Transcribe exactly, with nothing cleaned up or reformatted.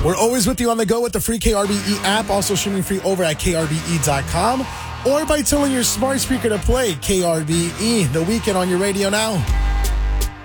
We're always with you on the go with the free K R B E app, also streaming free over at K R B E dot com, or by telling your smart speaker to play K R B E, The Weekend on your radio now.